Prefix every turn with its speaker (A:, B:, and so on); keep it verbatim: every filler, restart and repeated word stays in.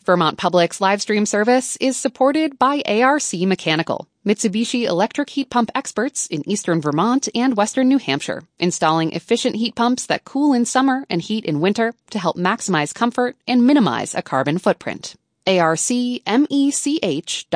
A: Vermont Public's live stream service is supported by A R C Mechanical, Mitsubishi electric heat pump experts in eastern Vermont and western New Hampshire, installing efficient heat pumps that cool in summer and heat in winter to help maximize comfort and minimize a carbon footprint. A R C mech